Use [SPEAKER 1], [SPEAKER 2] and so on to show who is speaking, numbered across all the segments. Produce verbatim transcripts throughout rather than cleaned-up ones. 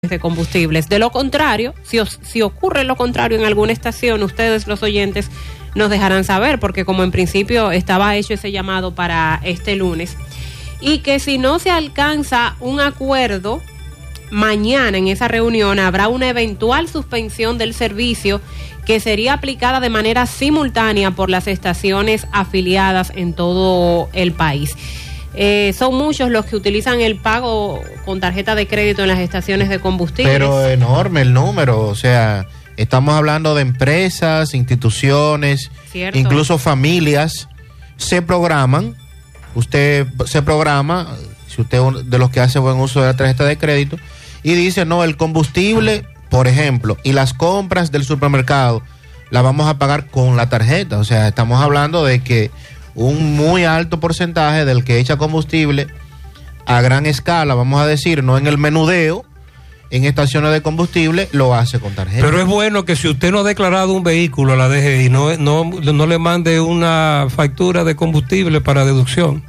[SPEAKER 1] de combustibles. De lo contrario, si, os, si ocurre lo contrario en alguna estación, ustedes los oyentes nos dejarán saber, porque como en principio estaba hecho ese llamado para este lunes, y que si no se alcanza un acuerdo, mañana en esa reunión habrá una eventual suspensión del servicio que sería aplicada de manera simultánea por las estaciones afiliadas en todo el país. Eh, son muchos los que utilizan el pago con tarjeta de crédito en las estaciones de combustible.
[SPEAKER 2] Pero enorme el número, o sea, estamos hablando de empresas, instituciones, ¿cierto? Incluso familias se programan. Usted se programa, si usted es de los que hace buen uso de la tarjeta de crédito, y dice, no, el combustible, por ejemplo, y las compras del supermercado las vamos a pagar con la tarjeta. O sea, estamos hablando de que un muy alto porcentaje del que echa combustible a gran escala, vamos a decir, no en el menudeo, en estaciones de combustible, lo hace con tarjeta.
[SPEAKER 3] Pero es bueno que si usted no ha declarado un vehículo a la D G I, no, no, no le mande una factura de combustible para deducción.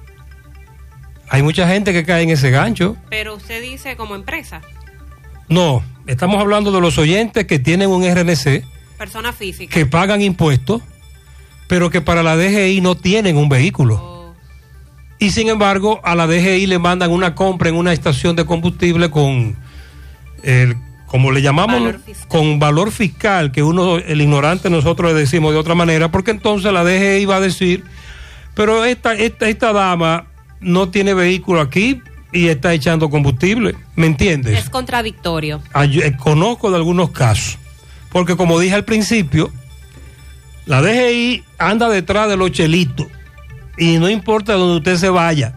[SPEAKER 3] Hay mucha gente que cae en ese gancho.
[SPEAKER 1] Pero usted dice como empresa.
[SPEAKER 3] No, estamos hablando de los oyentes que tienen un R N C.
[SPEAKER 1] Persona física.
[SPEAKER 3] Que pagan impuestos, pero que para la D G I no tienen un vehículo. Oh. Y sin embargo, a la D G I le mandan una compra en una estación de combustible con, el, como le llamamos, valor con valor fiscal, que uno, el ignorante, nosotros le decimos de otra manera, porque entonces la D G I va a decir, pero esta, esta, esta dama no tiene vehículo aquí y está echando combustible, ¿me entiendes?
[SPEAKER 1] Es contradictorio.
[SPEAKER 3] Yo conozco de algunos casos, porque como dije al principio, la D G I anda detrás de los chelitos y no importa donde usted se vaya,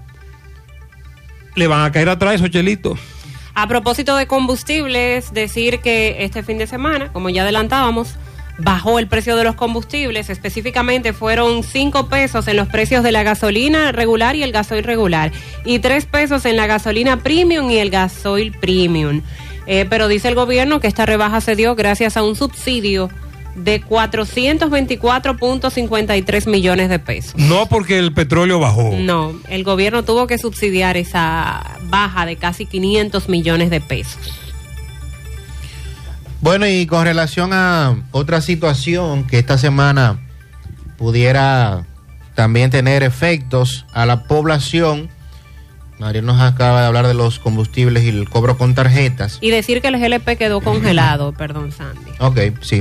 [SPEAKER 3] le van a caer atrás esos chelitos.
[SPEAKER 1] A propósito de combustibles, decir que este fin de semana, como ya adelantábamos, bajó el precio de los combustibles. Específicamente fueron cinco pesos en los precios de la gasolina regular y el gasoil regular, y tres pesos en la gasolina premium y el gasoil premium. Eh, pero dice el gobierno que esta rebaja se dio gracias a un subsidio de cuatrocientos veinticuatro punto cincuenta y tres millones de pesos.
[SPEAKER 3] No porque el petróleo bajó.
[SPEAKER 1] No, el gobierno tuvo que subsidiar esa baja de casi quinientos millones de pesos.
[SPEAKER 2] Bueno, y con relación a otra situación que esta semana pudiera también tener efectos a la población, María nos acaba de hablar de los combustibles y el cobro con tarjetas.
[SPEAKER 1] Y decir que el G L P quedó congelado, perdón, Sandy.
[SPEAKER 2] Ok, sí.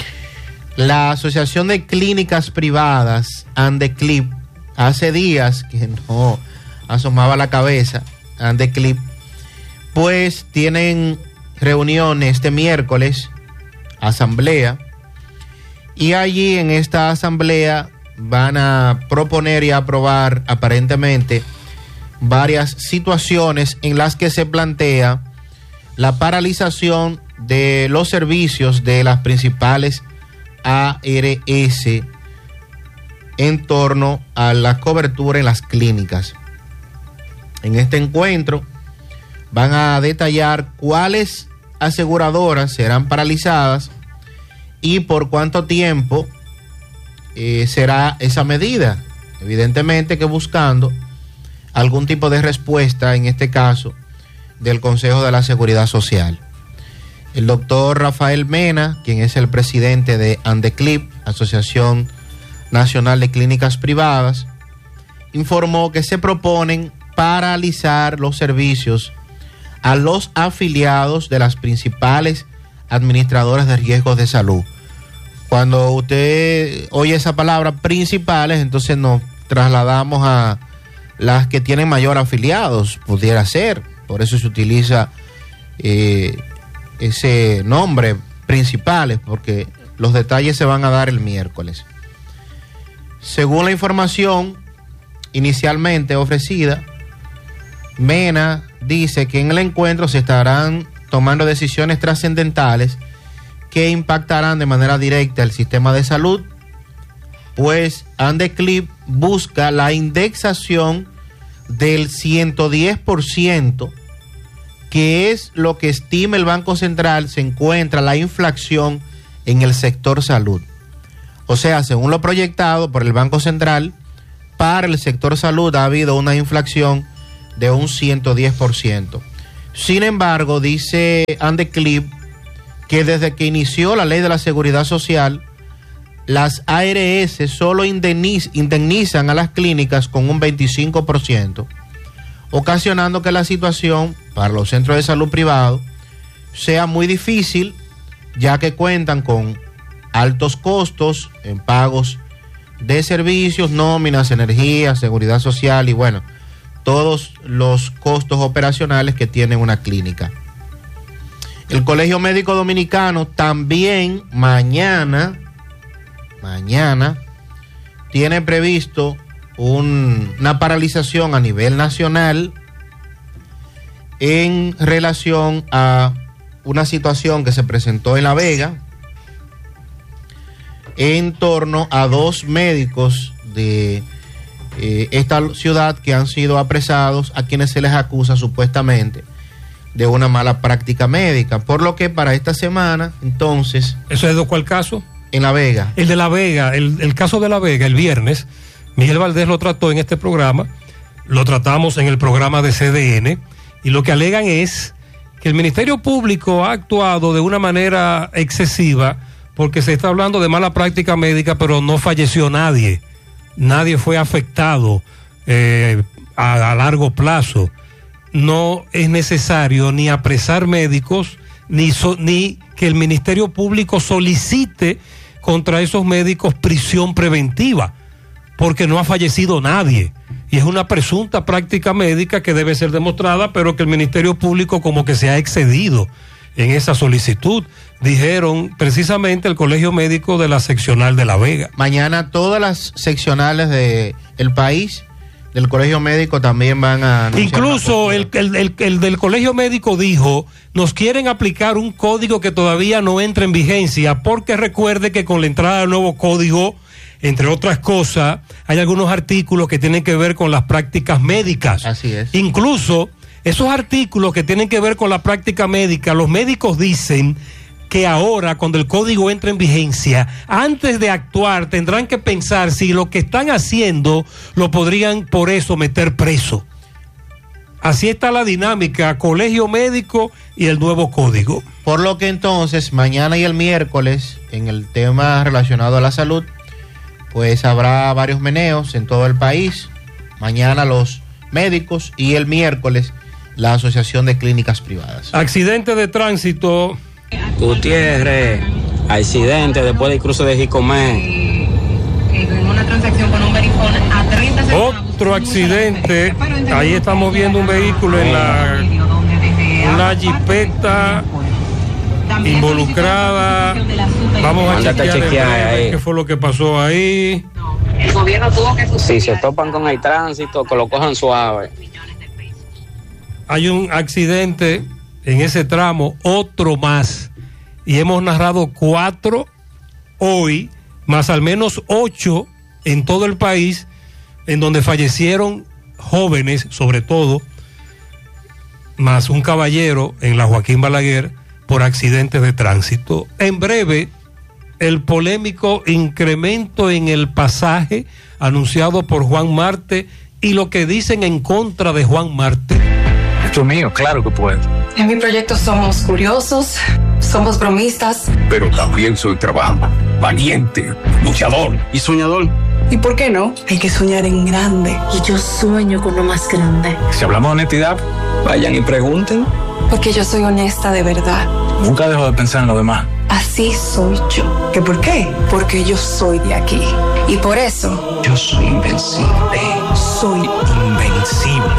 [SPEAKER 2] La Asociación de Clínicas Privadas, Andeclip, hace días que no asomaba la cabeza, Andeclip, pues tienen reunión este miércoles, asamblea, y allí en esta asamblea van a proponer y aprobar aparentemente varias situaciones en las que se plantea la paralización de los servicios de las principales A R S en torno a la cobertura en las clínicas. En este encuentro van a detallar cuáles aseguradoras serán paralizadas y por cuánto tiempo eh, será esa medida. Evidentemente que buscando algún tipo de respuesta, en este caso, del Consejo de la Seguridad Social. El doctor Rafael Mena, quien es el presidente de Andeclip, Asociación Nacional de Clínicas Privadas, informó que se proponen paralizar los servicios a los afiliados de las principales administradoras de riesgos de salud. Cuando usted oye esa palabra principales, entonces nos trasladamos a las que tienen mayor afiliados, pudiera ser, por eso se utiliza eh, ese nombre, principales, porque los detalles se van a dar el miércoles. Según la información inicialmente ofrecida, Mena dice que en el encuentro se estarán tomando decisiones trascendentales que impactarán de manera directa el sistema de salud, pues Andeclip busca la indexación del ciento diez por ciento, que es lo que estima el Banco Central se encuentra la inflación en el sector salud. O sea, según lo proyectado por el Banco Central, para el sector salud ha habido una inflación de un ciento diez por ciento. Sin embargo, dice Andeclip que desde que inició la ley de la seguridad social, las A R S solo indemniz, indemnizan a las clínicas con un veinticinco por ciento, ocasionando que la situación para los centros de salud privados sea muy difícil, ya que cuentan con altos costos en pagos de servicios, nóminas, energía, seguridad social y bueno, todos los costos operacionales que tiene una clínica. El Colegio Médico Dominicano también mañana, mañana, tiene previsto un, una paralización a nivel nacional en relación a una situación que se presentó en La Vega en torno a dos médicos de eh, esta ciudad que han sido apresados, a quienes se les acusa supuestamente de una mala práctica médica, por lo que para esta semana, entonces...
[SPEAKER 3] ¿Eso es de cuál caso?
[SPEAKER 2] En La Vega.
[SPEAKER 3] El de La Vega, el, el caso de La Vega, el viernes, Miguel Valdés lo trató en este programa, lo tratamos en el programa de C D N, y lo que alegan es que el Ministerio Público ha actuado de una manera excesiva, porque se está hablando de mala práctica médica, pero no falleció nadie, nadie fue afectado eh, a, a largo plazo. No es necesario ni apresar médicos, ni, so, ni que el Ministerio Público solicite contra esos médicos prisión preventiva, porque no ha fallecido nadie. Y es una presunta práctica médica que debe ser demostrada, pero que el Ministerio Público como que se ha excedido en esa solicitud, dijeron precisamente el Colegio Médico de la Seccional de La Vega.
[SPEAKER 2] Mañana todas las seccionales del país del Colegio Médico también van a...
[SPEAKER 3] Incluso el, el, el, el del Colegio Médico dijo, nos quieren aplicar un código que todavía no entra en vigencia, porque recuerde que con la entrada del nuevo código, entre otras cosas, hay algunos artículos que tienen que ver con las prácticas médicas.
[SPEAKER 2] Así es.
[SPEAKER 3] Incluso esos artículos que tienen que ver con la práctica médica, los médicos dicen que ahora, cuando el código entra en vigencia, antes de actuar tendrán que pensar si lo que están haciendo lo podrían por eso meter preso. Así está la dinámica, Colegio Médico y el nuevo código.
[SPEAKER 2] Por lo que entonces, mañana y el miércoles, en el tema relacionado a la salud, pues habrá varios meneos en todo el país. Mañana los médicos y el miércoles la Asociación de Clínicas Privadas.
[SPEAKER 3] Accidente de tránsito.
[SPEAKER 4] Gutiérrez, accidente después del cruce de Jicomé.
[SPEAKER 1] Una transacción con un verifón a treinta segundos.
[SPEAKER 3] Otro accidente. Ahí estamos viendo un vehículo en la una jipeta involucrada. Vamos a chequear, a chequear a ver qué fue lo que pasó ahí.
[SPEAKER 1] El gobierno tuvo que...
[SPEAKER 4] Si se topan con el tránsito, que lo cojan suave.
[SPEAKER 3] Hay un accidente en ese tramo, otro más, y hemos narrado cuatro hoy, más al menos ocho en todo el país, en donde fallecieron jóvenes, sobre todo, más un caballero en la Joaquín Balaguer por accidentes de tránsito. En breve, el polémico incremento en el pasaje anunciado por Juan Marte y lo que dicen en contra de Juan Marte.
[SPEAKER 5] Esto es mío, claro que puedo.
[SPEAKER 6] En mi proyecto somos curiosos, somos bromistas.
[SPEAKER 5] Pero también soy trabajo, valiente, luchador y soñador.
[SPEAKER 6] ¿Y por qué no? Hay que soñar en grande.
[SPEAKER 7] Y yo sueño con lo más grande.
[SPEAKER 5] Si hablamos de honestidad, vayan y pregunten.
[SPEAKER 6] Porque yo soy honesta de verdad.
[SPEAKER 5] Nunca dejo de pensar en lo demás.
[SPEAKER 6] Así soy yo. ¿Qué por qué? Porque yo soy de aquí. Y por eso...
[SPEAKER 5] Yo soy invencible.
[SPEAKER 6] Soy
[SPEAKER 5] invencible.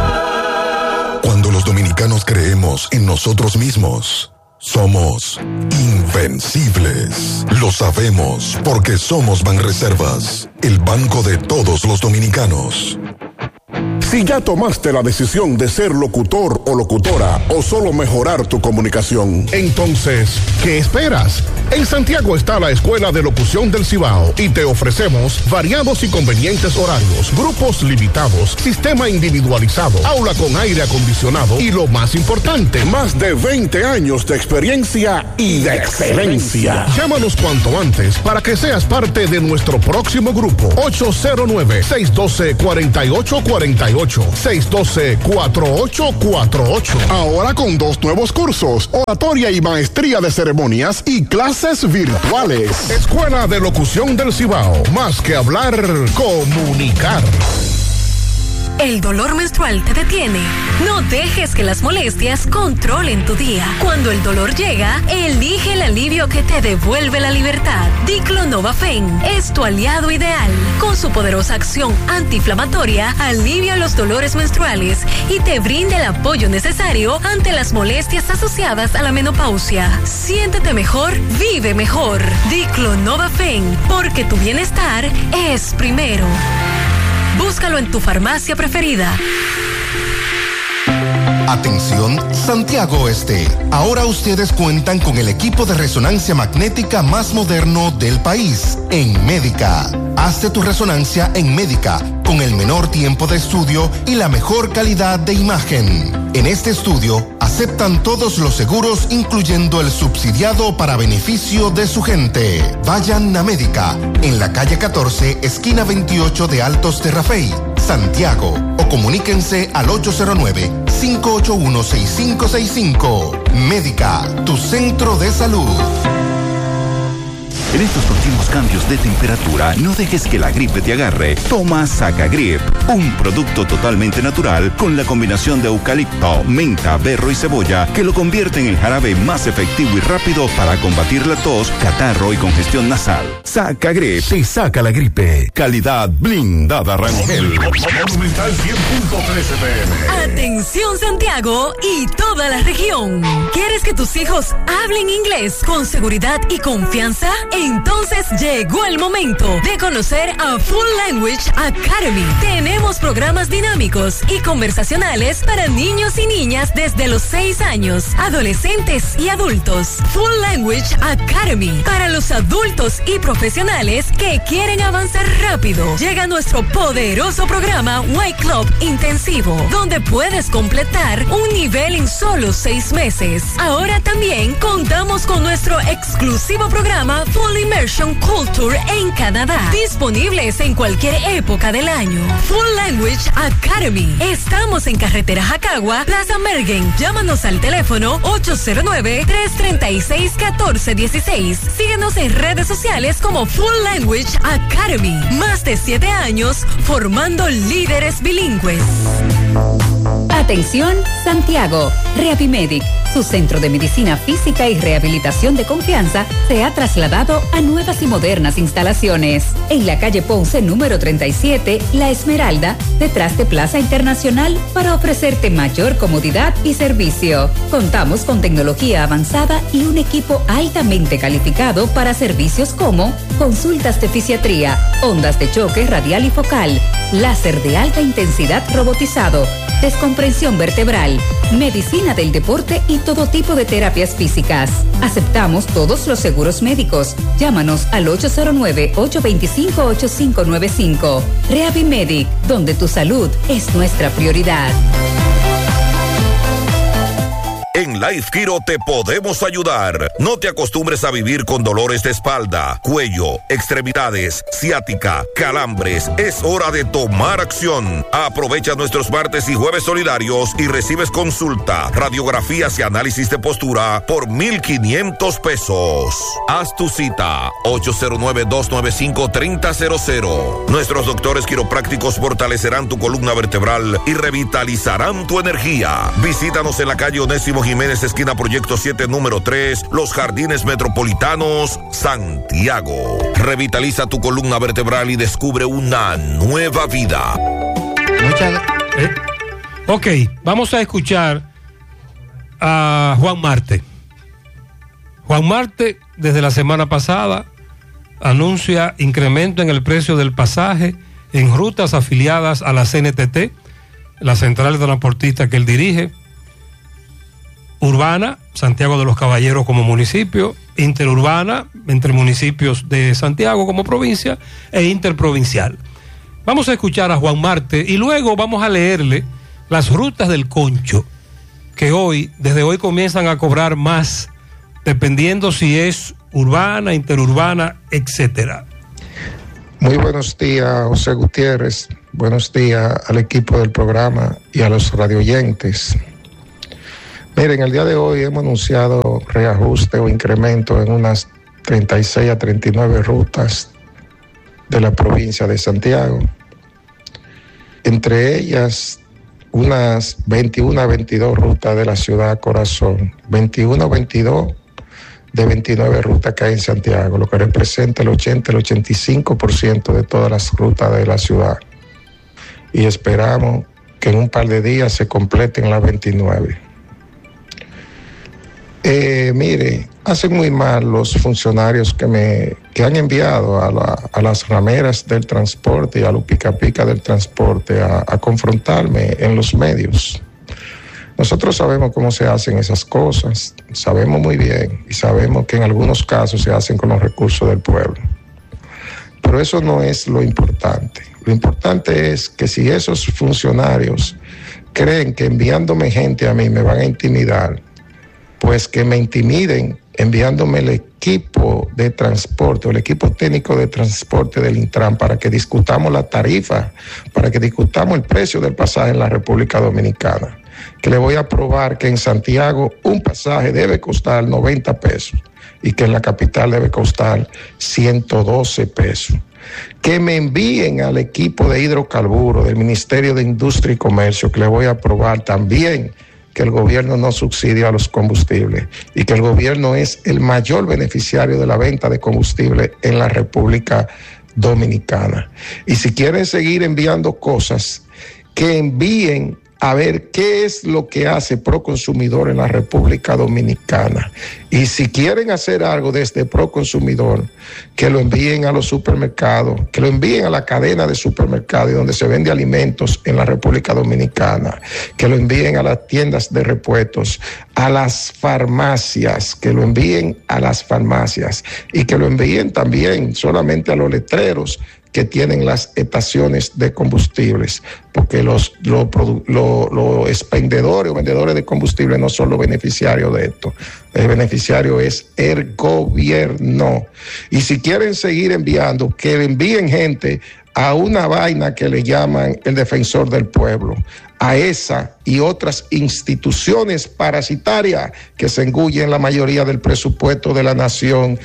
[SPEAKER 8] Cuando los dominicanos creemos en nosotros mismos, somos invencibles. Lo sabemos porque somos Banreservas, el banco de todos los dominicanos.
[SPEAKER 9] Si ya tomaste la decisión de ser locutor o locutora o solo mejorar tu comunicación, entonces, ¿qué esperas? En Santiago está la Escuela de Locución del Cibao y te ofrecemos variados y convenientes horarios, grupos limitados, sistema individualizado, aula con aire acondicionado y lo más importante, más de veinte años de experiencia y de excelencia. Llámanos cuanto antes para que seas parte de nuestro próximo grupo. ocho cero nueve, seis uno dos, cuatro ocho cuatro ocho, seis uno dos, cuatro ocho cuatro ocho. Ahora con dos nuevos cursos, oratoria y maestría de ceremonias y clases virtuales. Escuela de Locución del Cibao. Más que hablar, comunicar.
[SPEAKER 10] ¿El dolor menstrual te detiene? No dejes que las molestias controlen tu día. Cuando el dolor llega, elige el alivio que te devuelve la libertad. Diclonova-Fen es tu aliado ideal. Con su poderosa acción antiinflamatoria, alivia los dolores menstruales y te brinda el apoyo necesario ante las molestias asociadas a la menopausia. Siéntete mejor, vive mejor. Diclonova-Fen, porque tu bienestar es primero. Búscalo en tu farmacia preferida.
[SPEAKER 11] Atención, Santiago Este. Ahora ustedes cuentan con el equipo de resonancia magnética más moderno del país, en Médica. Hazte tu resonancia en Médica, con el menor tiempo de estudio y la mejor calidad de imagen. En este estudio, aceptan todos los seguros, incluyendo el subsidiado para beneficio de su gente. Vayan a Médica, en la calle catorce, esquina veintiocho de Altos de Rafey, Santiago, o comuníquense al ocho cero nueve, cinco ocho uno, seis cinco seis cinco. Médica, tu centro de salud.
[SPEAKER 12] En estos continuos cambios de temperatura, no dejes que la gripe te agarre. Toma Sacagrip, un producto totalmente natural con la combinación de eucalipto, menta, berro y cebolla que lo convierte en el jarabe más efectivo y rápido para combatir la tos, catarro y congestión nasal. Sacagrip te saca la gripe. Calidad blindada Rangel.
[SPEAKER 9] Monumental cien punto trece P M.
[SPEAKER 10] Atención Santiago y toda la región. ¿Quieres que tus hijos hablen inglés con seguridad y confianza? Entonces llegó el momento de conocer a Full Language Academy. Tenemos programas dinámicos y conversacionales para niños y niñas desde los seis años, adolescentes y adultos. Full Language Academy para los adultos y profesionales que quieren avanzar rápido. Llega nuestro poderoso programa White Club Intensivo, donde puedes completar un nivel en solo seis meses. Ahora también contamos con nuestro exclusivo programa Full Immersion Culture en Canadá, disponibles en cualquier época del año. Full Language Academy. Estamos en carretera Jacagua, Plaza Mergen. Llámanos al teléfono ocho cero nueve, tres tres seis, uno cuatro uno seis. Síguenos en redes sociales como Full Language Academy. Más de siete años formando líderes bilingües.
[SPEAKER 13] Atención, Santiago. Rehabimedic, su centro de medicina física y rehabilitación de confianza, se ha trasladado a nuevas y modernas instalaciones. En la calle Ponce, número treinta y siete, La Esmeralda, detrás de Plaza Internacional, para ofrecerte mayor comodidad y servicio. Contamos con tecnología avanzada y un equipo altamente calificado para servicios como consultas de fisiatría, ondas de choque radial y focal, láser de alta intensidad robotizado, descomprensión vertebral, medicina del deporte y todo tipo de terapias físicas. Aceptamos todos los seguros médicos. Llámanos al ocho cero nueve, ocho dos cinco, ocho cinco nueve cinco. Rehabimedic, donde tu salud es nuestra prioridad.
[SPEAKER 14] En Life Kiro te podemos ayudar. No te acostumbres a vivir con dolores de espalda, cuello, extremidades, ciática, calambres. Es hora de tomar acción. Aprovecha nuestros martes y jueves solidarios y recibes consulta, radiografías y análisis de postura por mil quinientos pesos. Haz tu cita ocho cero nueve, dos nueve cinco, tres cero cero cero. Nuestros doctores quiroprácticos fortalecerán tu columna vertebral y revitalizarán tu energía. Visítanos en la calle Onésimo Jiménez, esquina Proyecto siete, número tres, Los Jardines Metropolitanos, Santiago. Revitaliza tu columna vertebral y descubre una nueva vida.
[SPEAKER 3] Muchas eh, Ok, vamos a escuchar a Juan Marte. Juan Marte, desde la semana pasada, anuncia incremento en el precio del pasaje en rutas afiliadas a la C N T T, la central de transportistas que él dirige. Urbana, Santiago de los Caballeros como municipio, interurbana, entre municipios de Santiago como provincia, e interprovincial. Vamos a escuchar a Juan Marte y luego vamos a leerle las rutas del Concho, que hoy, desde hoy comienzan a cobrar más, dependiendo si es urbana, interurbana, etcétera.
[SPEAKER 15] Muy buenos días, José Gutiérrez. buenos días al equipo del programa y a los radioyentes. Miren, el día de hoy hemos anunciado reajuste o incremento en unas treinta y seis a treinta y nueve rutas de la provincia de Santiago. Entre ellas, unas veintiuno a veintidós rutas de la ciudad corazón, veintiuno a veintidós de veintinueve rutas que hay en Santiago, lo que representa el ochenta, el ochenta y cinco por ciento de todas las rutas de la ciudad. Y esperamos que en un par de días se completen las veintinueve. Eh, mire, hacen muy mal los funcionarios que me que han enviado a, la, a las rameras del transporte y a los pica pica del transporte a, a confrontarme en los medios. Nosotros sabemos cómo se hacen esas cosas, sabemos muy bien y sabemos que en algunos casos se hacen con los recursos del pueblo. Pero eso no es lo importante. Lo importante es que si esos funcionarios creen que enviándome gente a mí me van a intimidar, pues que me intimiden enviándome el equipo de transporte o el equipo técnico de transporte del Intran para que discutamos la tarifa, para que discutamos el precio del pasaje en la República Dominicana. Que le voy a probar que en Santiago un pasaje debe costar noventa pesos y que en la capital debe costar ciento doce pesos. Que me envíen al equipo de hidrocarburos del Ministerio de Industria y Comercio, que le voy a probar también que el gobierno no subsidia a los combustibles y que el gobierno es el mayor beneficiario de la venta de combustible en la República Dominicana. Y si quieren seguir enviando cosas, que envíen a ver qué es lo que hace Proconsumidor en la República Dominicana. Y si quieren hacer algo desde Proconsumidor, que lo envíen a los supermercados, que lo envíen a la cadena de supermercados donde se vende alimentos en la República Dominicana, que lo envíen a las tiendas de repuestos, a las farmacias, que lo envíen a las farmacias y que lo envíen también solamente a los letreros que tienen las estaciones de combustibles, porque los, los, los, los expendedores o vendedores de combustible no son los beneficiarios de esto. El beneficiario es el gobierno. Y si quieren seguir enviando, que envíen gente a una vaina que le llaman el defensor del pueblo, a esa y otras instituciones parasitarias que se engullen la mayoría del presupuesto de la nación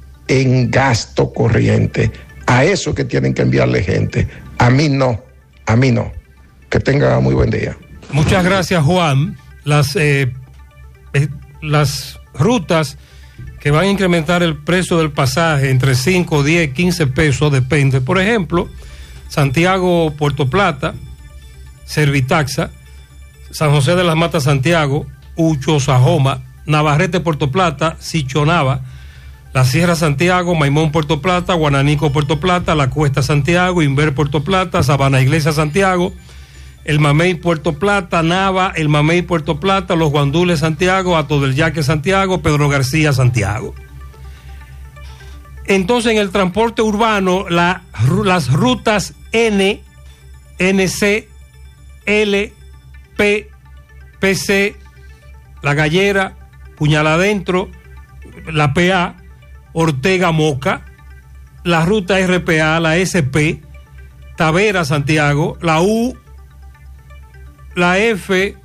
[SPEAKER 15] en gasto corriente. A eso que tienen que enviarle gente. A mí no, a mí no. Que tenga muy buen día.
[SPEAKER 3] Muchas gracias, Juan. Las, eh, eh, las rutas que van a incrementar el precio del pasaje entre cinco, diez, quince pesos, depende. Por ejemplo, Santiago, Puerto Plata, Servitaxa, San José de las Matas, Santiago, Ucho, Sajoma, Navarrete, Puerto Plata, Sichonaba, La Sierra, Santiago, Maimón, Puerto Plata, Guananico, Puerto Plata, La Cuesta, Santiago, Inver, Puerto Plata, Sabana Iglesia, Santiago, El Mamey, Puerto Plata, Nava, El Mamey, Puerto Plata, Los Guandules, Santiago, Ato del Yaque, Santiago, Pedro García, Santiago. Entonces, en el transporte urbano, la, las rutas N, N C, L, P, P C, La Gallera, Puñal Adentro, la P A, Ortega Moca, la ruta R P A, la S P, Tavera Santiago, la U, la F,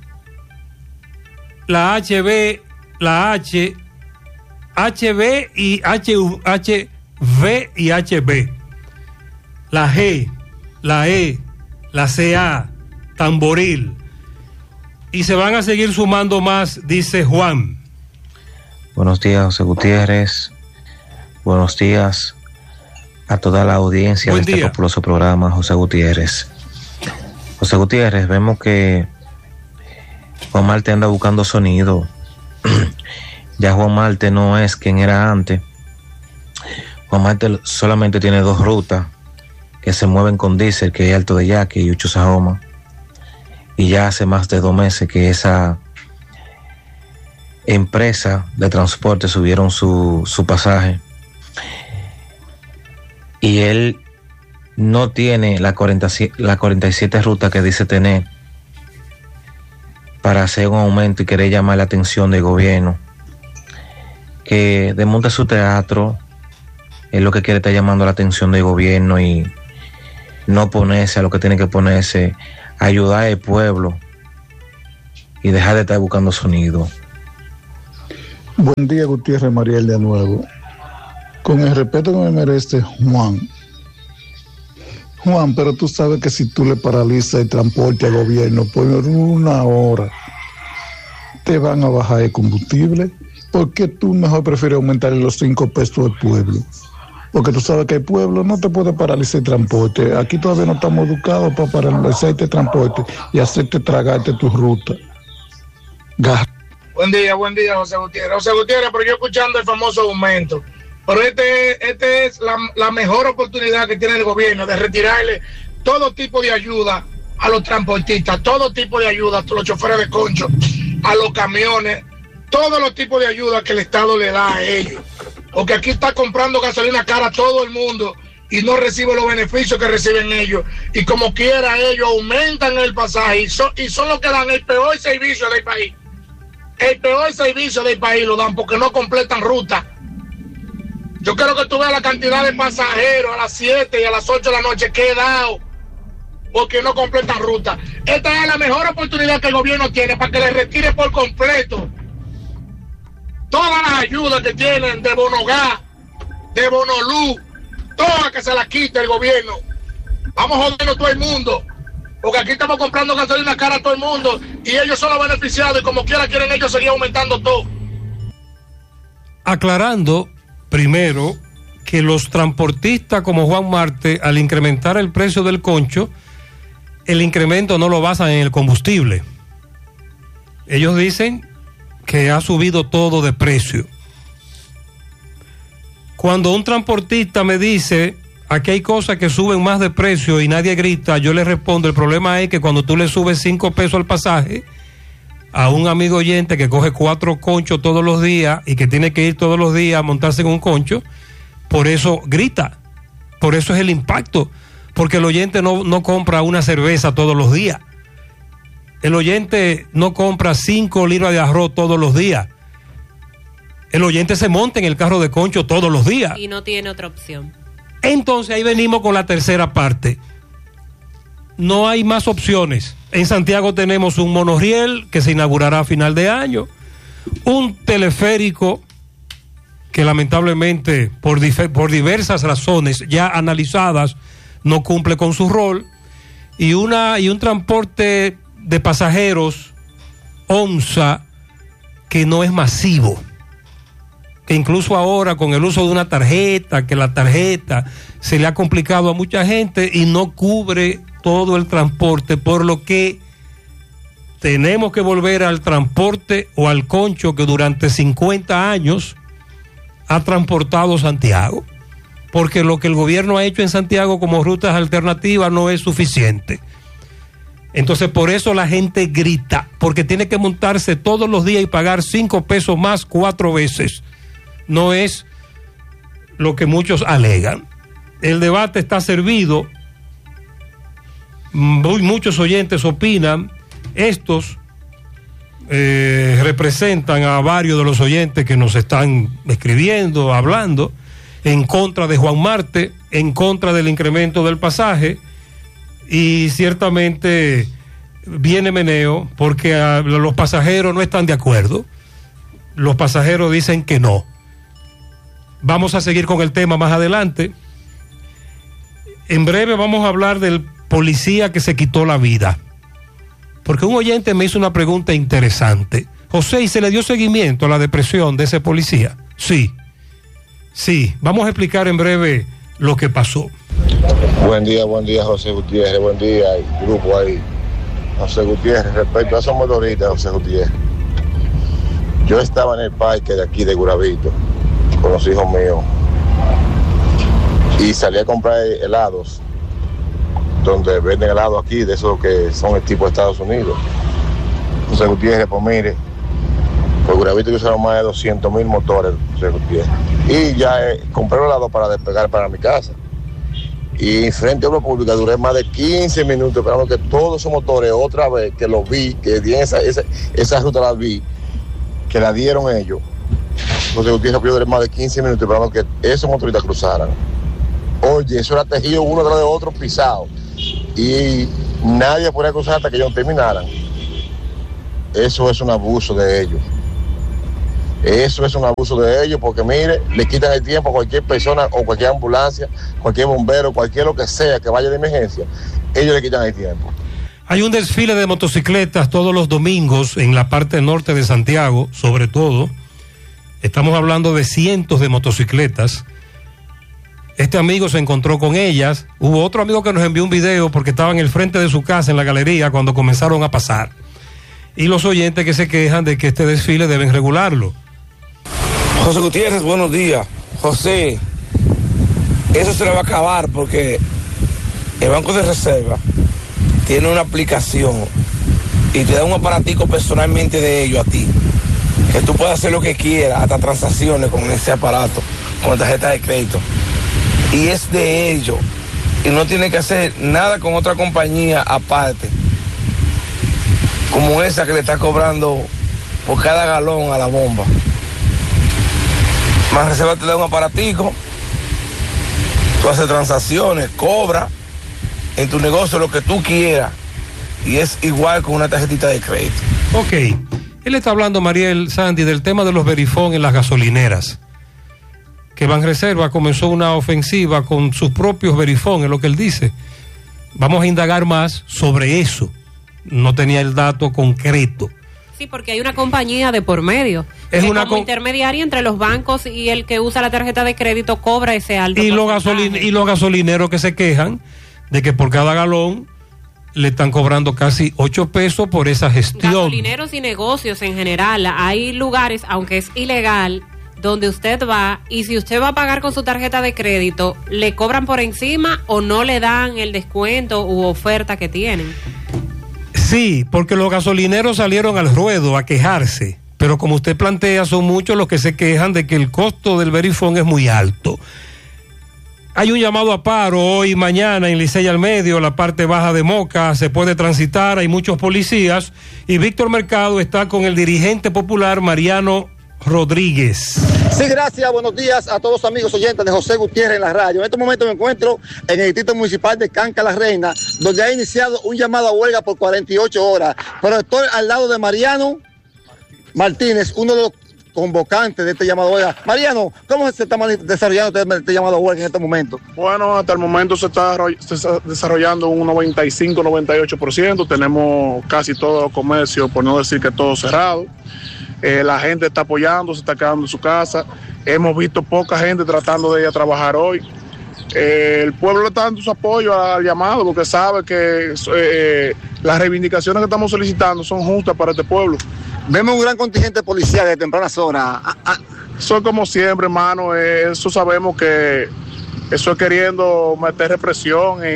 [SPEAKER 3] la H B, la H, H B y H V y H B, la G, la E, la C A, Tamboril, y se van a seguir sumando más, dice Juan.
[SPEAKER 16] Buenos días, José Gutiérrez. Buenos días a toda la audiencia
[SPEAKER 3] Buen
[SPEAKER 16] de este
[SPEAKER 3] día.
[SPEAKER 16] populoso programa, José Gutiérrez. José Gutiérrez, vemos que Juan Marte anda buscando sonido. Ya Juan Marte no es quien era antes. Juan Marte solamente tiene dos rutas que se mueven con diésel, que es Alto de Yaque y Ucho Sajoma. Y ya hace más de dos meses que esa empresa de transporte subieron su, su pasaje. Y él no tiene la, cuarenta, la cuarenta y siete rutas que dice tener para hacer un aumento y querer llamar la atención del gobierno. Que desmonte su teatro, es lo que quiere estar llamando la atención del gobierno y no ponerse a lo que tiene que ponerse, ayudar al pueblo y dejar de estar buscando sonido.
[SPEAKER 17] Buen día, Gutiérrez Mariel, de nuevo. Con el respeto que me merece Juan. Juan, pero tú sabes que si tú le paralizas el transporte al gobierno por una hora, te van a bajar el combustible. ¿Por qué tú mejor prefieres aumentar los cinco pesos al pueblo? Porque tú sabes que el pueblo no te puede paralizar el transporte. Aquí todavía no estamos educados para paralizar el transporte y hacerte tragarte tu ruta. Gar-
[SPEAKER 18] Buen día, buen día, José Gutiérrez. José Gutiérrez, pero yo escuchando el famoso aumento. Pero este, este es la, la mejor oportunidad que tiene el gobierno de retirarle todo tipo de ayuda a los transportistas, todo tipo de ayuda a los choferes de concho, a los camiones, todos los tipos de ayuda que el Estado le da a ellos. Porque aquí está comprando gasolina cara a todo el mundo y no recibe los beneficios que reciben ellos. Y como quiera, ellos aumentan el pasaje y son, y son los que dan el peor servicio del país. El peor servicio del país lo dan porque no completan ruta. Yo quiero que tú veas la cantidad de pasajeros a las siete y a las ocho de la noche que he dado porque no completan ruta. Esta es la mejor oportunidad que el gobierno tiene para que le retire por completo todas las ayudas que tienen de Bonogás, de Bonolú, todas que se las quite el gobierno. Vamos jodiendo todo el mundo, porque aquí estamos comprando gasolina cara a todo el mundo y ellos son los beneficiados y como quiera quieren ellos seguir aumentando todo.
[SPEAKER 3] Aclarando primero que los transportistas como Juan Marte, al incrementar el precio del concho, el incremento no lo basan en el combustible. Ellos dicen que ha subido todo de precio. Cuando un transportista me dice, aquí hay cosas que suben más de precio y nadie grita, yo le respondo, el problema es que cuando tú le subes cinco pesos al pasaje a un amigo oyente que coge cuatro conchos todos los días y que tiene que ir todos los días a montarse en un concho, por eso grita, por eso es el impacto, porque el oyente no, no compra una cerveza todos los días, el oyente no compra cinco libras de arroz todos los días, el oyente se monta en el carro de concho todos los días.
[SPEAKER 1] Y no tiene otra opción.
[SPEAKER 3] Entonces ahí venimos con la tercera parte. No hay más opciones. En Santiago tenemos un monorriel que se inaugurará a final de año, un teleférico que lamentablemente por, dif- por diversas razones ya analizadas no cumple con su rol, y, una, y un transporte de pasajeros ONSA que no es masivo, que incluso ahora con el uso de una tarjeta, que la tarjeta se le ha complicado a mucha gente y no cubre todo el transporte, por lo que tenemos que volver al transporte o al concho que durante cincuenta años ha transportado Santiago, porque lo que el gobierno ha hecho en Santiago como rutas alternativas no es suficiente. Entonces por eso la gente grita, porque tiene que montarse todos los días y pagar cinco pesos más cuatro veces. No es lo que muchos alegan. El debate está servido. Muy, muchos oyentes opinan. Estos eh, representan a varios de los oyentes que nos están escribiendo, hablando en contra de Juan Marte, en contra del incremento del pasaje, y ciertamente viene meneo porque a, los pasajeros no están de acuerdo. Los pasajeros dicen que no. Vamos a seguir con el tema más adelante. En breve vamos a hablar del policía que se quitó la vida, porque un oyente me hizo una pregunta interesante. José, ¿y se le dio seguimiento a la depresión de ese policía? Sí, sí, vamos a explicar en breve lo que pasó.
[SPEAKER 19] Buen día, buen día, José Gutiérrez, buen día, grupo ahí. José Gutiérrez, respecto a esos motoristas, José Gutiérrez, yo estaba en el parque de aquí de Guravito con los hijos míos y salí a comprar helados donde venden helados aquí, de esos que son el tipo de Estados Unidos. José Gutiérrez, pues mire, por Guravito que usaron más de doscientos mil motores, José Gutiérrez, y ya eh, compré los helados para despegar para mi casa, y frente a obra pública duré más de quince minutos esperando que todos esos motores, otra vez que los vi, que di esa, esa, esa ruta la vi, que la dieron ellos. José Gutiérrez, yo duré más de quince minutos esperando que esos motoristas cruzaran. Oye, eso era tejido uno tras de otro pisado. y nadie podía cruzar hasta que ellos terminaran. Eso es un abuso de ellos. Eso es un abuso de ellos porque, mire, le quitan el tiempo a cualquier persona o cualquier ambulancia, cualquier bombero, cualquier lo que sea que vaya de emergencia, ellos le quitan el tiempo.
[SPEAKER 3] Hay un desfile de motocicletas todos los domingos en la parte norte de Santiago, sobre todo. Estamos hablando de cientos de motocicletas. Este amigo se encontró con ellas. Hubo otro amigo que nos envió un video porque estaba en el frente de su casa, en la galería, cuando comenzaron a pasar. Y los oyentes que se quejan de que este desfile deben regularlo.
[SPEAKER 20] José Gutiérrez, buenos días. José, eso se le va a acabar porque el Banco de Reserva tiene una aplicación y te da un aparatico personalmente de ellos a ti, que tú puedes hacer lo que quieras, hasta transacciones con ese aparato, con tarjeta de crédito. Y es de ellos. Y no tiene que hacer nada con otra compañía aparte, como esa que le está cobrando por cada galón a la bomba. Más Reserva te da un aparatico, tú haces transacciones, cobra en tu negocio lo que tú quieras y es igual con una tarjetita de crédito.
[SPEAKER 3] Ok, él está hablando, Mariel Sandy, del tema de los verifón en las gasolineras, que Banreserva comenzó una ofensiva con sus propios verifón, es lo que él dice. Vamos a indagar más sobre eso. No tenía el dato concreto.
[SPEAKER 1] Sí, porque hay una compañía de por medio.
[SPEAKER 3] Es
[SPEAKER 1] que
[SPEAKER 3] una
[SPEAKER 1] como
[SPEAKER 3] com-
[SPEAKER 1] intermediaria entre los bancos y el que usa la tarjeta de crédito cobra ese alto
[SPEAKER 3] Y los,
[SPEAKER 1] porcentaje.
[SPEAKER 3] gasolin- y los gasolineros que se quejan de que por cada galón le están cobrando casi ocho pesos por esa gestión.
[SPEAKER 1] Gasolineros y negocios en general. Hay lugares, aunque es ilegal, donde usted va y si usted va a pagar con su tarjeta de crédito, le cobran por encima o no le dan el descuento u oferta que tienen.
[SPEAKER 3] Sí, porque los gasolineros salieron al ruedo a quejarse, pero como usted plantea, son muchos los que se quejan de que el costo del verifón es muy alto. Hay un llamado a paro hoy y mañana en Licey al Medio, la parte baja de Moca, se puede transitar, hay muchos policías, y Víctor Mercado está con el dirigente popular Mariano Rodríguez.
[SPEAKER 21] Sí, gracias, buenos días a todos los amigos oyentes de José Gutiérrez en la radio. En este momento me encuentro en el distrito municipal de Canca La Reina, donde ha iniciado un llamado a huelga por cuarenta y ocho horas. Pero estoy al lado de Mariano Martínez, uno de los convocantes de este llamado a huelga. Mariano, ¿cómo se está desarrollando este, este llamado a huelga en este momento?
[SPEAKER 22] Bueno, hasta el momento se está, se está desarrollando un noventa y cinco, noventa y ocho por ciento. Tenemos casi todo el comercio, por no decir que todo cerrado. Eh, la gente está apoyando, se está quedando en su casa. Hemos visto poca gente tratando de ir a trabajar hoy. Eh, el pueblo está dando su apoyo al llamado porque sabe que eh, las reivindicaciones que estamos solicitando son justas para este pueblo.
[SPEAKER 21] Vemos un gran contingente policial de tempranas horas. Ah, ah.
[SPEAKER 22] Eso es como siempre, hermano. Eh, eso sabemos que eso es queriendo meter represión y,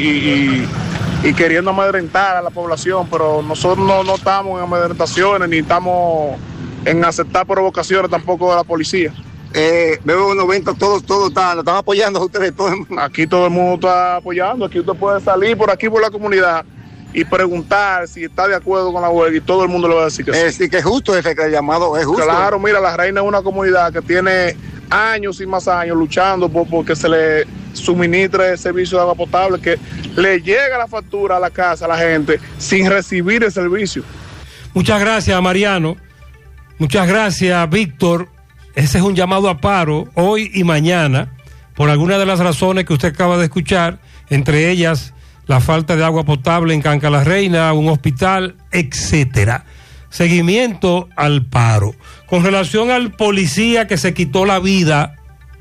[SPEAKER 22] y, y, y queriendo amedrentar a la población, pero nosotros no, no estamos en amedrentaciones ni estamos en aceptar provocaciones tampoco de la policía.
[SPEAKER 21] Eh, veo unos eventos, todos, todos están, están apoyando a ustedes. Todo.
[SPEAKER 22] Aquí todo el mundo está apoyando, aquí usted puede salir por aquí por la comunidad y preguntar si está de acuerdo con la huelga y todo el mundo le va a decir que sí.
[SPEAKER 21] Es decir, que es justo ese que el llamado es justo.
[SPEAKER 22] Claro, mira, La Reina es una comunidad que tiene años y más años luchando por porque se le suministre el servicio de agua potable, que le llega la factura a la casa a la gente sin recibir el servicio.
[SPEAKER 3] Muchas gracias, Mariano. Muchas gracias, Víctor. Ese es un llamado a paro hoy y mañana por algunas de las razones que usted acaba de escuchar, entre ellas la falta de agua potable en Canca La Reina, un hospital, etcétera. Seguimiento al paro. Con relación al policía que se quitó la vida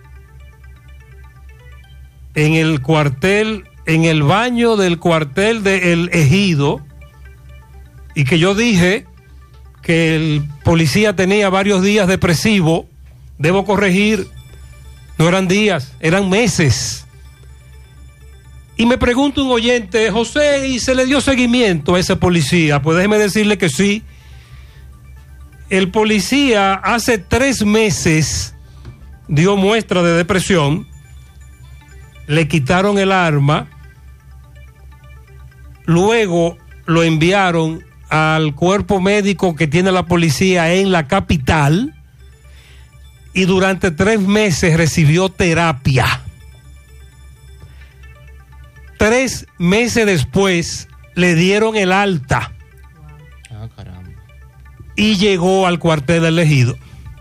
[SPEAKER 3] en el cuartel, en el baño del cuartel de El Ejido, y que yo dije que el policía tenía varios días depresivo, debo corregir, no eran días, eran meses. Y me pregunta un oyente, José, ¿y se le dio seguimiento a ese policía? Pues déjeme decirle que sí. El policía hace tres meses dio muestra de depresión, le quitaron el arma, luego lo enviaron al cuerpo médico que tiene la policía en la capital y durante tres meses recibió terapia. tres meses después le dieron el alta.
[SPEAKER 16] Ah, caramba.
[SPEAKER 3] Y llegó al cuartel del Ejido.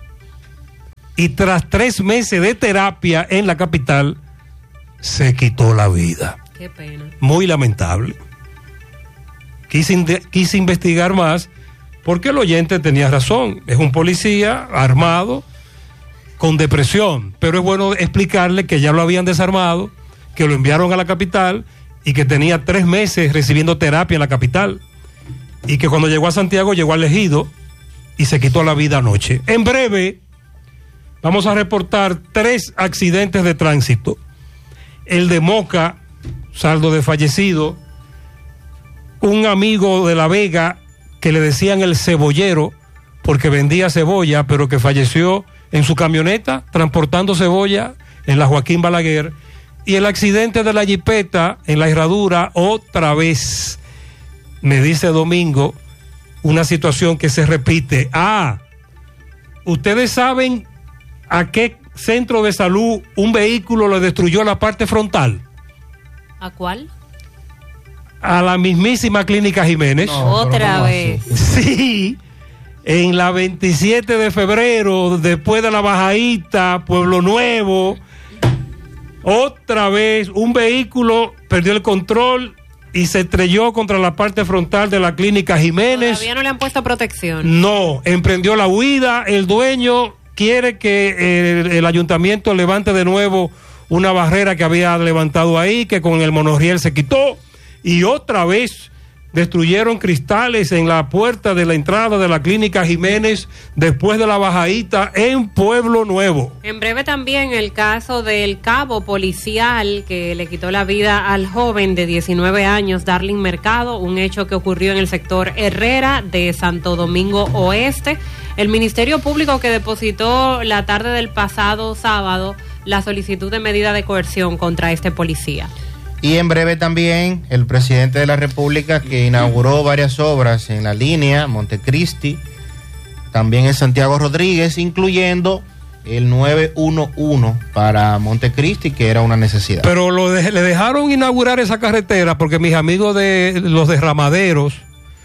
[SPEAKER 3] Y tras tres meses de terapia en la capital, se quitó la vida.
[SPEAKER 1] Qué pena.
[SPEAKER 3] Muy lamentable. Quise, quise investigar más porque el oyente tenía razón. Es un policía armado con depresión, pero es bueno explicarle que ya lo habían desarmado, que lo enviaron a la capital y que tenía tres meses recibiendo terapia en la capital y que cuando llegó a Santiago llegó al Ejido y se quitó la vida anoche. En breve vamos a reportar tres accidentes de tránsito. El de Moca, saldo de fallecido. Un amigo de La Vega que le decían el cebollero porque vendía cebolla, pero que falleció en su camioneta transportando cebolla en la Joaquín Balaguer. Y el accidente de la jipeta en la Herradura otra vez. Me dice Domingo, una situación que se repite. Ah, ustedes saben a qué centro de salud un vehículo le destruyó la parte frontal.
[SPEAKER 1] ¿A cuál?
[SPEAKER 3] A la mismísima Clínica Jiménez.
[SPEAKER 1] No, otra no vez.
[SPEAKER 3] Sí, en la veintisiete de febrero, después de la bajadita, Pueblo Nuevo, otra vez un vehículo perdió el control y se estrelló contra la parte frontal de la Clínica Jiménez.
[SPEAKER 1] Todavía no le han puesto protección.
[SPEAKER 3] No, emprendió la huida. El dueño quiere que el, el ayuntamiento levante de nuevo una barrera que había levantado ahí, que con el monorriel se quitó. Y otra vez destruyeron cristales en la puerta de la entrada de la Clínica Jiménez después de la bajadita en Pueblo Nuevo.
[SPEAKER 1] En breve también el caso del cabo policial que le quitó la vida al joven de diecinueve años, Darling Mercado, un hecho que ocurrió en el sector Herrera de Santo Domingo Oeste. El Ministerio Público que depositó la tarde del pasado sábado la solicitud de medida de coerción contra este policía.
[SPEAKER 16] Y en breve también el presidente de la República que inauguró varias obras en la línea Montecristi, también en Santiago Rodríguez, incluyendo el nueve uno uno para Montecristi, que era una necesidad.
[SPEAKER 3] Pero lo de, le dejaron inaugurar esa carretera porque mis amigos de los derramaderos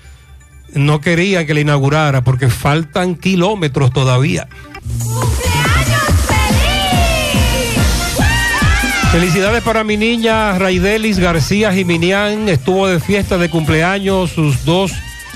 [SPEAKER 3] no querían que la inaugurara porque faltan kilómetros todavía. Felicidades para mi niña Raidelis García Jiminián, estuvo de fiesta de cumpleaños, sus dos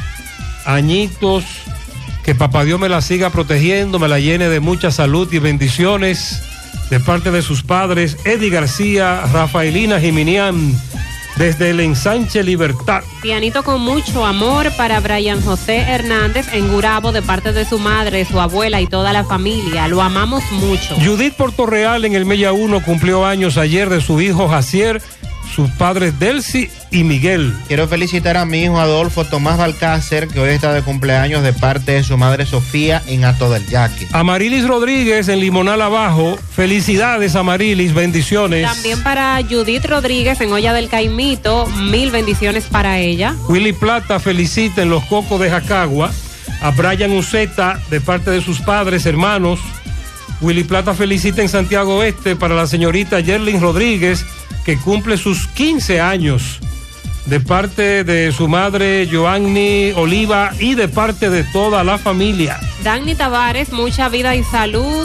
[SPEAKER 3] añitos, que papá Dios me la siga protegiendo, me la llene de mucha salud y bendiciones de parte de sus padres, Eddie García, Rafaelina Jiminián, desde el Ensanche Libertad.
[SPEAKER 1] Pianito con mucho amor para Brian José Hernández en Gurabo de parte de su madre, su abuela y toda la familia. Lo amamos mucho.
[SPEAKER 3] Judith Portorreal en el Mella uno cumplió años ayer de su hijo Jacier, sus padres Delcy y Miguel.
[SPEAKER 16] Quiero felicitar a mi hijo Adolfo Tomás Balcácer, que hoy está de cumpleaños de parte de su madre Sofía en Ato del Yaque.
[SPEAKER 3] Amarilis Rodríguez en Limonal Abajo, felicidades Amarilis, bendiciones.
[SPEAKER 1] También para Judith Rodríguez en Olla del Caimito, mil bendiciones para ella.
[SPEAKER 3] Willy Plata felicita en Los Cocos de Jacagua a Brian Uceta de parte de sus padres, hermanos. Willy Plata felicita en Santiago Oeste para la señorita Yerlin Rodríguez, que cumple sus quince años, de parte de su madre Joanny Oliva y de parte de toda la familia.
[SPEAKER 1] Dagny Tavares, mucha vida y salud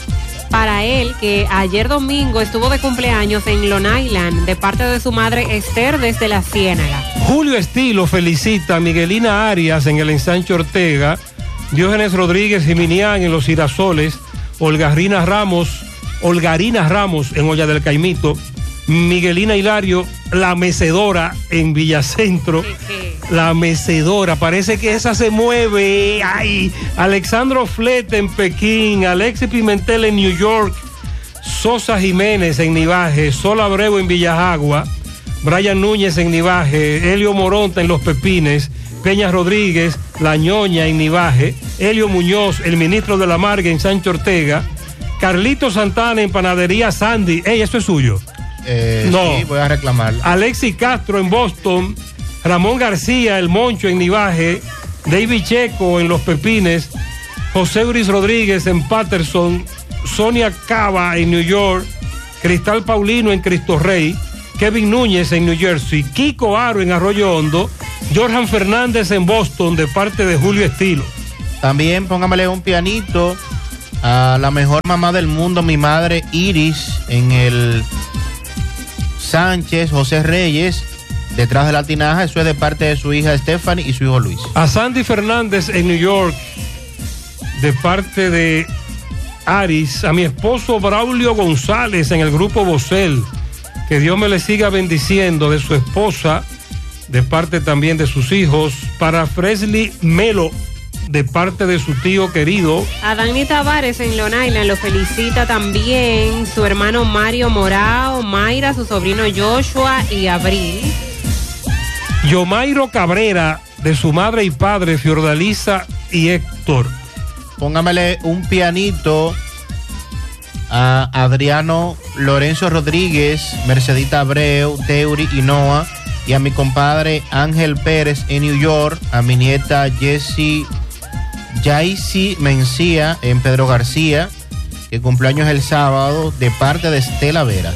[SPEAKER 1] para él, que ayer domingo estuvo de cumpleaños en Long Island, de parte de su madre Esther desde la Ciénaga.
[SPEAKER 3] Julio Estilo felicita a Miguelina Arias en el Ensanche Ortega, Diógenes Rodríguez Jiminián en Los Girasoles, Olgarina Ramos, Olgarina Ramos en Olla del Caimito, Miguelina Hilario, la mecedora en Villacentro. La mecedora, parece que esa se mueve. Ay, Alexandro Flete en Pekín, Alexis Pimentel en New York, Sosa Jiménez en Nivaje, Sol Abreu en Villajagua, Brian Núñez en Nivaje, Helio Moronta en Los Pepines, Peña Rodríguez, La Ñoña en Nivaje, Helio Muñoz, el ministro de la Marga en Sancho Ortega, Carlito Santana en Panadería Sandy. Ey, ¿eso es suyo?
[SPEAKER 16] Eh,
[SPEAKER 3] no.
[SPEAKER 16] Sí, voy a reclamarlo.
[SPEAKER 3] Alexis Castro en Boston, Ramón García, el Moncho en Nivaje, David Checo en Los Pepines, José Uris Rodríguez en Patterson, Sonia Cava en New York, Cristal Paulino en Cristo Rey, Kevin Núñez en New Jersey, Kiko Aro en Arroyo Hondo, Jorjan Fernández en Boston de parte de Julio Estilo.
[SPEAKER 2] También póngamele un pianito a la mejor mamá del mundo, mi madre Iris, en el Sánchez José Reyes, detrás de la tinaja. Eso es de parte de su hija Stephanie y su hijo Luis.
[SPEAKER 3] A Sandy Fernández en New York, de parte de Aris. A mi esposo Braulio González en el grupo Bosel, que Dios me le siga bendiciendo. De su esposa, de parte también de sus hijos. Para Fresley Melo, de parte de su tío querido.
[SPEAKER 1] A Dani Tavares en Long Island lo felicita también su hermano Mario Morao, Mayra, su sobrino Joshua y Abril.
[SPEAKER 3] Yomairo Cabrera, de su madre y padre Fiordalisa y Héctor.
[SPEAKER 2] Póngamele un pianito a Adriano Lorenzo Rodríguez, Mercedita Abreu, Teuri y Noah, y a mi compadre Ángel Pérez en New York, a mi nieta Jessie Yaisi Mencía en Pedro García, que cumpleaños el sábado, de parte de Estela Veras.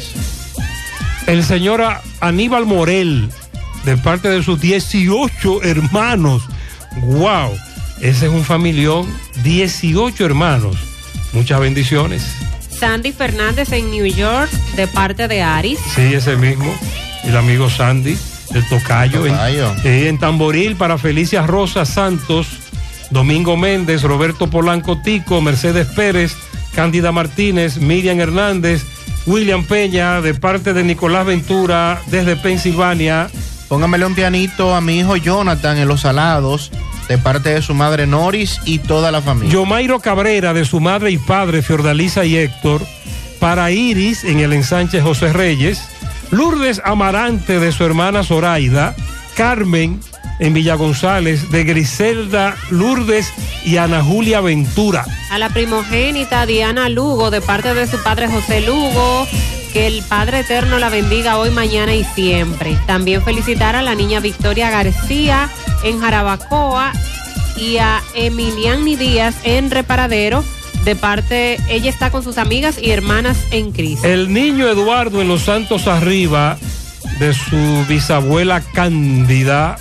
[SPEAKER 3] El señor Aníbal Morel, de parte de sus dieciocho hermanos. ¡Wow! Ese es un familión, dieciocho hermanos. Muchas bendiciones.
[SPEAKER 1] Sandy Fernández en New York, de parte de Aris.
[SPEAKER 3] Sí, ese mismo, el amigo Sandy, el tocayo.
[SPEAKER 2] tocayo.
[SPEAKER 3] En, eh, en Tamboril para Felicia Rosa Santos, Domingo Méndez, Roberto Polanco Tico, Mercedes Pérez, Cándida Martínez, Miriam Hernández, William Peña, de parte de Nicolás Ventura, desde Pensilvania.
[SPEAKER 2] Póngamele un pianito a mi hijo Jonathan en Los Salados, de parte de su madre Noris y toda la familia.
[SPEAKER 3] Yomairo Cabrera, de su madre y padre Fiordalisa y Héctor. Para Iris en el ensanche José Reyes. Lourdes Amarante, de su hermana Zoraida. Carmen en Villa González, de Griselda Lourdes y Ana Julia Ventura.
[SPEAKER 1] A la primogénita Diana Lugo, de parte de su padre José Lugo. Que el Padre Eterno la bendiga hoy, mañana y siempre. También felicitar a la niña Victoria García en Jarabacoa y a Emiliani Díaz en Reparadero, de parte, ella está con sus amigas y hermanas en Cristo.
[SPEAKER 3] El niño Eduardo en Los Santos Arriba, de su bisabuela Cándida.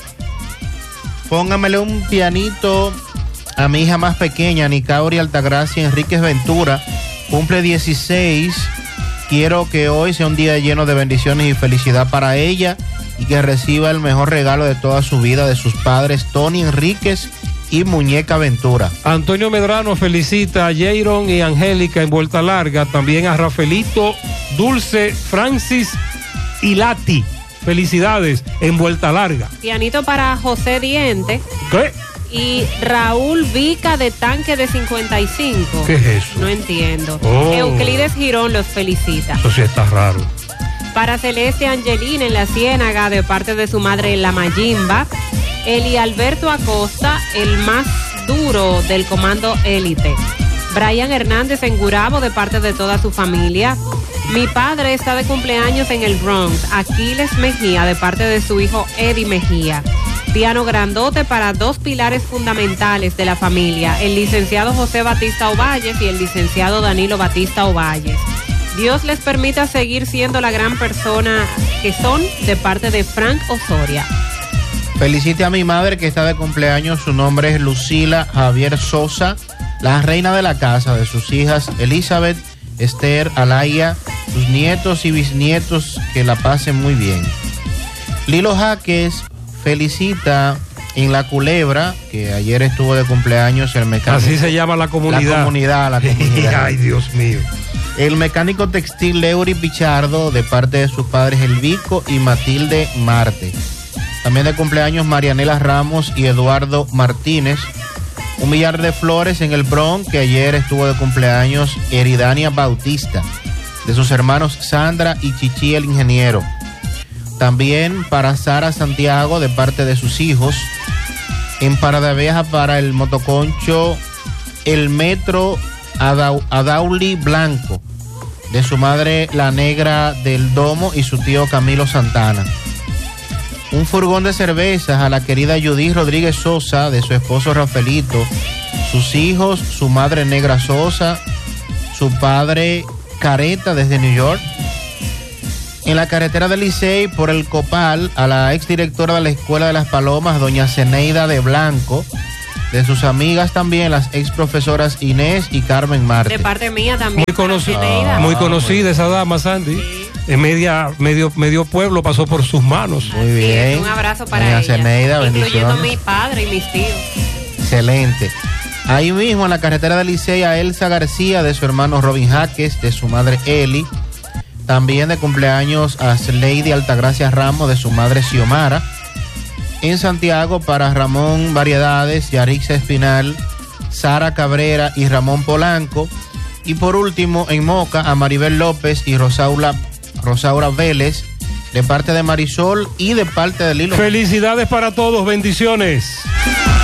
[SPEAKER 2] Póngamele un pianito a mi hija más pequeña, Nicauri Altagracia Enríquez Ventura, cumple dieciséis. Quiero que hoy sea un día lleno de bendiciones y felicidad para ella y que reciba el mejor regalo de toda su vida de sus padres Tony Enríquez y Muñeca Ventura.
[SPEAKER 3] Antonio Medrano felicita a Jairon y Angélica en Vuelta Larga, también a Rafaelito, Dulce, Francis y Lati. Felicidades en Vuelta Larga.
[SPEAKER 1] Pianito para José Diente.
[SPEAKER 3] ¿Qué?
[SPEAKER 1] Y Raúl Vica de Tanque de cincuenta y cinco.
[SPEAKER 3] ¿Qué es eso?
[SPEAKER 1] No entiendo.
[SPEAKER 3] Oh.
[SPEAKER 1] Euclides Girón los felicita.
[SPEAKER 3] Eso sí está raro.
[SPEAKER 1] Para Celeste Angelina en La Ciénaga, de parte de su madre La Mayimba. Eli Alberto Acosta, el más duro del comando élite. Brian Hernández en Gurabo, de parte de toda su familia. Mi padre está de cumpleaños en el Bronx. Aquiles Mejía, de parte de su hijo Eddie Mejía. Piano grandote para dos pilares fundamentales de la familia, el licenciado José Batista Ovalles y el licenciado Danilo Batista Ovalles. Dios les permita seguir siendo la gran persona que son, de parte de Frank Osoria.
[SPEAKER 2] Felicite a mi madre que está de cumpleaños, su nombre es Lucila Javier Sosa, la reina de la casa, de sus hijas Elizabeth, Esther, Alaya, sus nietos y bisnietos, que la pasen muy bien. Lilo Jaques felicita en La Culebra, que ayer estuvo de cumpleaños el mecánico.
[SPEAKER 3] Así se llama la comunidad.
[SPEAKER 2] La comunidad, la comunidad.
[SPEAKER 3] Ay, Dios mío.
[SPEAKER 2] El mecánico textil Leury Pichardo, de parte de sus padres Elvico y Matilde Marte. También de cumpleaños Marianela Ramos y Eduardo Martínez. Un millar de flores en el Bronx, que ayer estuvo de cumpleaños Eridania Bautista, de sus hermanos Sandra y Chichi el ingeniero. También para Sara Santiago, de parte de sus hijos. En Parada Vieja para el motoconcho El Metro Adau, Adauli Blanco, de su madre La Negra del Domo y su tío Camilo Santana. Un furgón de cervezas a la querida Judith Rodríguez Sosa, de su esposo Rafaelito, sus hijos, su madre Negra Sosa, su padre Careta desde New York. En la carretera del Licey, por el Copal, a la exdirectora de la Escuela de las Palomas, doña Zeneida de Blanco, de sus amigas también, las ex profesoras Inés y Carmen Marte.
[SPEAKER 1] De parte mía también.
[SPEAKER 3] Muy, conoci
[SPEAKER 1] Zeneida.
[SPEAKER 3] ah, muy conocida esa dama, Sandy. Sí. En media, medio, medio pueblo pasó por sus manos.
[SPEAKER 2] Muy bien.
[SPEAKER 1] Sí, un abrazo para
[SPEAKER 2] doña
[SPEAKER 1] ella.
[SPEAKER 2] Zeneida,
[SPEAKER 1] incluyendo mi padre y mis tíos.
[SPEAKER 2] Excelente. Ahí mismo, en la carretera del Licey, a Elsa García, de su hermano Robin Jaques, de su madre Eli. También de cumpleaños a Lady Altagracia Ramos, de su madre Xiomara. En Santiago, para Ramón Variedades, Yarixa Espinal, Sara Cabrera y Ramón Polanco. Y por último, en Moca, a Maribel López y Rosaura, Rosaura Vélez, de parte de Marisol y de parte de Lilo.
[SPEAKER 3] Felicidades para todos, bendiciones.